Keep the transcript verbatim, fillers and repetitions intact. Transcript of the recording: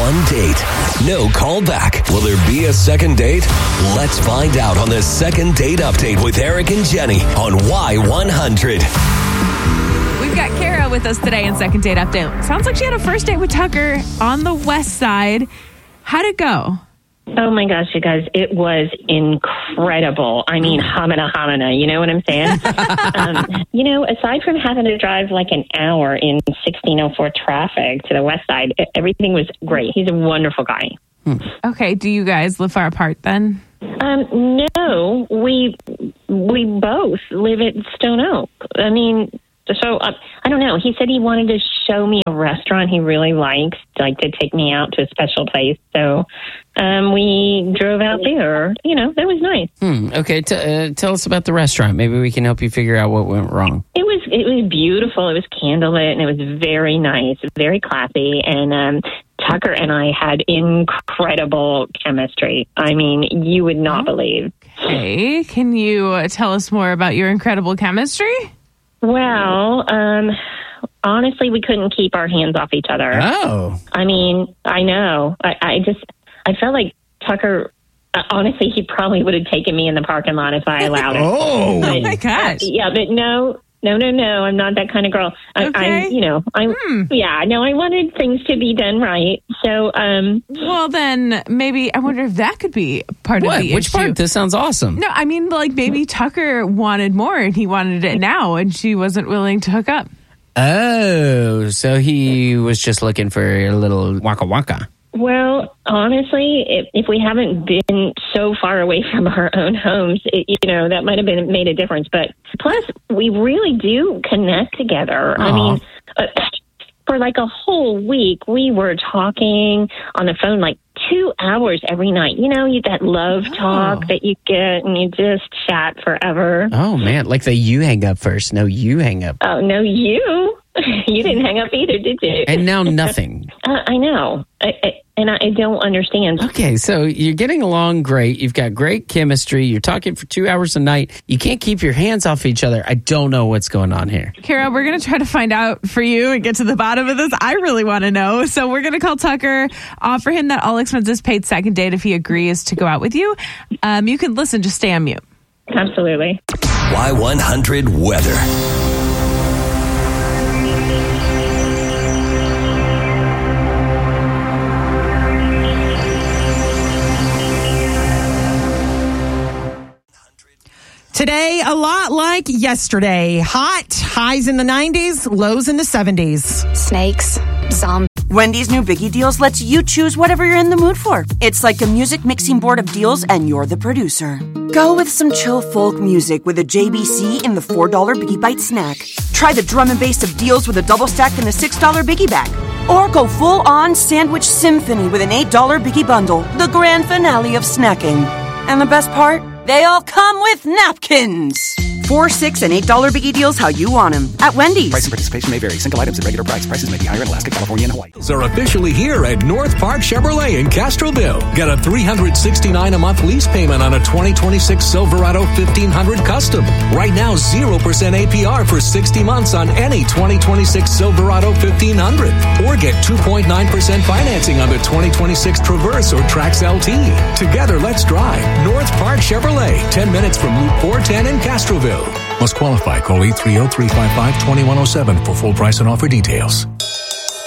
one date, no callback. Will there be a second date? Let's find out on the Second Date Update with Eric and Jenny on Y one hundred. We've got Kara with us today in Second Date Update. Sounds like she had a first date with Tucker on the west side. How'd it go? Oh my gosh, you guys, it was incredible. I mean, hamina hamina, you know what I'm saying? um, you know, aside from having to drive like an hour in sixteen oh four traffic to the west side, everything was great. He's a wonderful guy. Hmm. Okay, do you guys live far apart then? Um, no, we we both live at Stone Oak. I mean, so uh, I don't know. He said he wanted to show me a restaurant he really likes, like to take me out to a special place. So um, we drove out there. You know, that was nice. Hmm. Okay, T- uh, tell us about the restaurant. Maybe we can help you figure out what went wrong. It was it was beautiful. It was candlelit, and it was very nice, very classy. And um, Tucker and I had incredible chemistry. I mean, you would not believe. Hey, can you tell us more about your incredible chemistry? Well, um, honestly, we couldn't keep our hands off each other. Oh. I mean, I know. I, I just, I felt like Tucker, uh, honestly, he probably would have taken me in the parking lot if I allowed it. Oh. But, oh, my gosh. Uh, yeah, but no, no, no, no. I'm not that kind of girl. I, Okay. I you know, I, Hmm. yeah, no, I wanted things to be done right. So, um, Well, then maybe I wonder if that could be part What? of the Which issue. part? This sounds awesome. No, I mean, like maybe Tucker wanted more and he wanted it now and she wasn't willing to hook up. Oh, so he was just looking for a little waka waka. well, honestly, if, if we haven't been so far away from our own homes, it, you know, that might have been made a difference. But plus, we really do connect together. I Aw. mean, uh, for like a whole week, we were talking on the phone like two hours every night. You know, you that love talk Oh. that you get, and you just chat forever. Oh, man. Like the you hang up first. No, you hang up. Oh, no, you. You didn't hang up either, did you? And now nothing. uh, I know. I, I, and I don't understand. Okay, so you're getting along great. You've got great chemistry. You're talking for two hours a night. You can't keep your hands off each other. I don't know what's going on here. Kara, we're going to try to find out for you and get to the bottom of this. I really want to know. So we're going to call Tucker, offer him that all expenses paid second date if he agrees to go out with you. Um, you can listen, just stay on mute. Absolutely. Y one hundred weather. Today, a lot like yesterday. Hot, highs in the nineties, lows in the seventies. Snakes, zombies. Wendy's new Biggie Deals lets you choose whatever you're in the mood for. It's like a music mixing board of deals, and you're the producer. Go with some chill folk music with a J B C in the four dollar Biggie Bite snack. Try the drum and bass of deals with a double stack in the six dollar Biggie Bag. Or go full-on sandwich symphony with an eight dollar Biggie Bundle, the grand finale of snacking. And the best part? They all come with napkins. Four, six, and eight dollar Biggie Deals how you want them at Wendy's. Price and participation may vary. Single items at regular price. Prices may be higher in Alaska, California, and Hawaii. Are officially here at North Park Chevrolet in Castroville. Get a three hundred sixty-nine dollars a month lease payment on a twenty twenty-six Silverado fifteen hundred Custom. Right now, zero percent A P R for sixty months on any twenty twenty-six Silverado fifteen hundred. Or get two point nine percent financing on the twenty twenty-six Traverse or Trax L T. Together, let's drive. North Park Chevrolet, ten minutes from Loop four ten in Castroville. Must qualify. Call eight three zero, three five five, two one zero seven for full price and offer details.